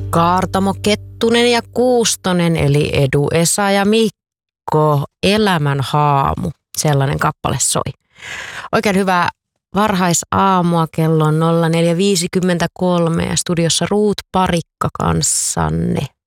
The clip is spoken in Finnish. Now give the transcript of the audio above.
Kaartamo Kettunen ja Kuustonen eli Edu, Esa ja Mikko, Elämän haamu. Sellainen kappale soi. Oikein hyvää varhaisaamua, kello on 04.53 ja studiossa Ruut Parikka kanssanne.